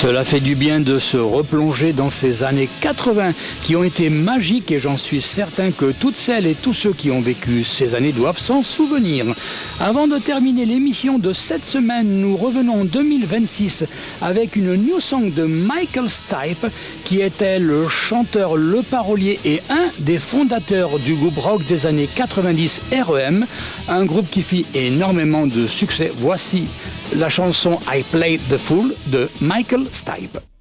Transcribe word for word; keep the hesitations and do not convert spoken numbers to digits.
Cela fait du bien de se replonger dans ces années quatre-vingts qui ont été magiques et j'en suis certain que toutes celles et tous ceux qui ont vécu ces années doivent s'en souvenir. Avant de terminer l'émission de cette semaine, nous revenons en deux mille vingt-six avec une new song de Michael Stipe qui était le chanteur, le parolier et un des fondateurs du groupe rock des années quatre-vingt-dix R E M, un groupe qui fit énormément de succès. Voici la chanson I Played the Fool de Michael Stipe.